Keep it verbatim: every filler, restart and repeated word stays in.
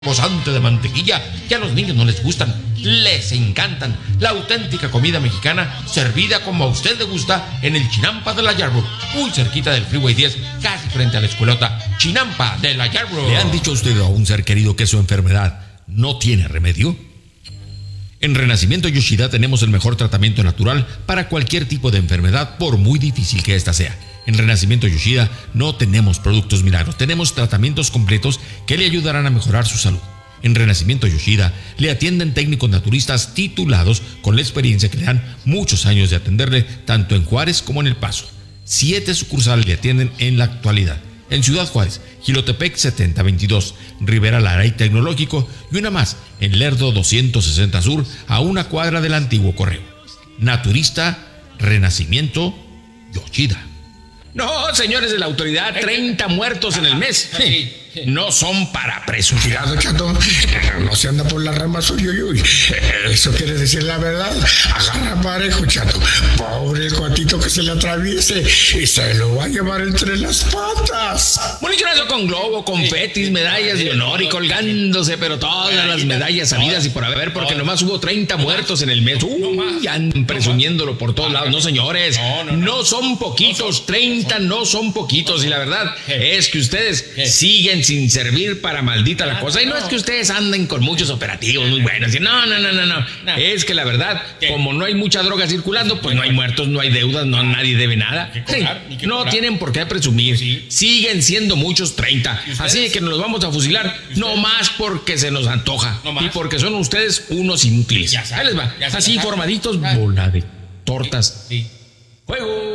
rebosante de mantequilla que a los niños no les gustan, les encantan. La auténtica comida mexicana servida como a usted le gusta en el Chinampa de la Yarborough, muy cerquita del Freeway diez, casi frente a la escuelota. Chinampa de la Yarborough. ¿Le han dicho a usted o a un ser querido que su enfermedad no tiene remedio? En Renacimiento Yoshida tenemos el mejor tratamiento natural para cualquier tipo de enfermedad, por muy difícil que ésta sea. En Renacimiento Yoshida no tenemos productos milagros, tenemos tratamientos completos que le ayudarán a mejorar su salud. En Renacimiento Yoshida le atienden técnicos naturistas titulados con la experiencia que le dan muchos años de atenderle tanto en Juárez como en El Paso. Siete sucursales le atienden en la actualidad. En Ciudad Juárez, Jilotepec setenta veintidós, Rivera Lara y Tecnológico, y una más en Lerdo doscientos sesenta Sur, a una cuadra del antiguo correo. Naturista Renacimiento Yoshida. No, señores de la autoridad, treinta muertos en el mes. Sí. No son para presumir. Cuidado, chato, no se anda por las ramas, uy, uy, uy. Eso quiere decir la verdad. Agarra parejo, chato. Pobre el cuatito que se le atraviese y se lo va a llevar entre las patas. Municionazo con globo, confetis, medallas de honor y colgándose, pero todas las medallas salidas y por haber, porque nomás hubo treinta muertos en el mes. Uy, andan presumiéndolo por todos lados. No, señores, no son poquitos, treinta no son poquitos. Y la verdad es que ustedes siguen sin servir para maldita la cosa. Y no es que ustedes anden con muchos operativos muy buenos. No, no, no, no, no. Es que la verdad, como no hay mucha droga circulando, pues no hay muertos, no hay deudas, no nadie debe nada. Sí, no tienen por qué presumir. Siguen siendo muchos treinta. Así que nos los vamos a fusilar, no más porque se nos antoja. Y porque son ustedes unos inútiles. Ahí les va. Así formaditos, bola de tortas. Juego.